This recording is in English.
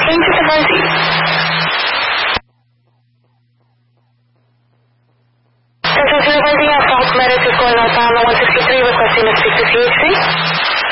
Change to Fuzzy. This is Fuzzy. Falk Medics is going outbound on 163 requesting to speak to CHC.